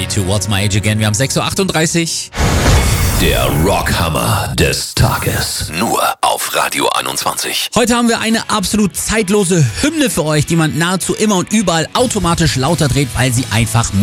to What's My Age Again. Wir haben 6.38 Uhr. Der Rockhammer des Tages. Nur auf Radio 21. Heute haben wir eine absolut zeitlose Hymne für euch, die man nahezu immer und überall automatisch lauter dreht, weil sie einfach